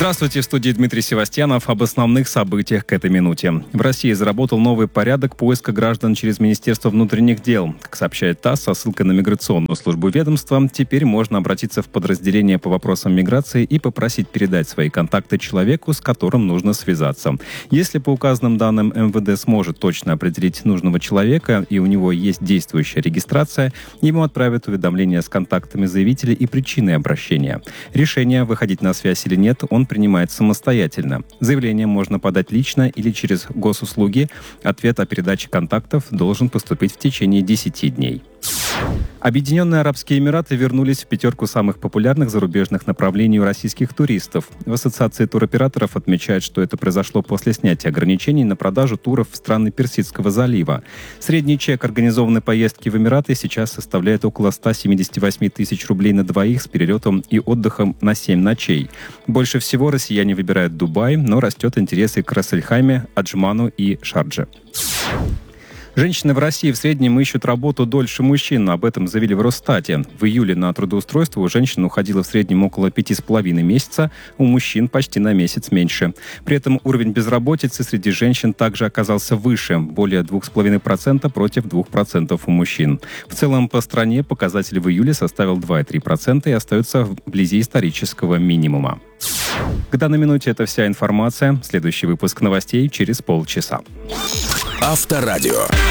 Здравствуйте, в студии Дмитрий Севастьянов. Об основных событиях к этой минуте. В России заработал новый порядок поиска граждан через Министерство внутренних дел. Как сообщает ТАСС, со ссылкой на миграционную службу ведомства, теперь можно обратиться в подразделение по вопросам миграции и попросить передать свои контакты человеку, с которым нужно связаться. Если по указанным данным МВД сможет точно определить нужного человека и у него есть действующая регистрация, ему отправят уведомление с контактами заявителя и причиной обращения. Решение, выходить на связь или нет, он принимает самостоятельно. Заявление можно подать лично или через госуслуги. Ответ о передаче контактов должен поступить в течение 10 дней. Объединенные Арабские Эмираты вернулись в пятерку самых популярных зарубежных направлений у российских туристов. В Ассоциации туроператоров отмечают, что это произошло после снятия ограничений на продажу туров в страны Персидского залива. Средний чек организованной поездки в Эмираты сейчас составляет около 178 тысяч рублей на двоих с перелетом и отдыхом на 7 ночей. Больше всего россияне выбирают Дубай, но растет интерес и к Рас-эль-Хайме, Аджману и Шардже. Женщины в России в среднем ищут работу дольше мужчин. Об этом заявили в Росстате. В июле на трудоустройство у женщин уходило в среднем около 5,5 месяца, у мужчин почти на месяц меньше. При этом уровень безработицы среди женщин также оказался выше, более 2,5% против 2% у мужчин. В целом по стране показатель в июле составил 2,3% и остается вблизи исторического минимума. К данной минуте это вся информация. Следующий выпуск новостей через полчаса. Авторадио.